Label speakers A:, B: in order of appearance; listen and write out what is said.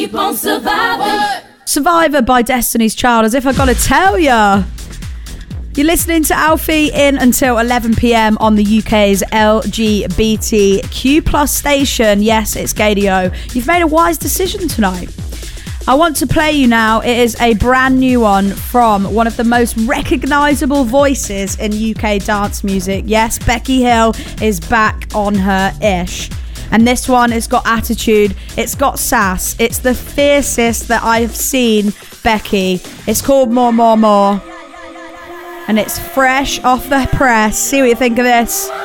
A: Keep on surviving.
B: Survivor by Destiny's Child, as if I gotta tell ya. You're listening to Alfie in until 11 p.m. on the UK's LGBTQ plus station. Yes, it's Gadio. You've made a wise decision tonight. I want to play you now. It is a brand new one from one of the most recognisable voices in UK dance music. Yes, Becky Hill is back on her ish. And this one, it's got attitude, it's got sass, it's the fiercest that I've seen Becky. It's called More, More, More. And it's fresh off the press. See what you think of this.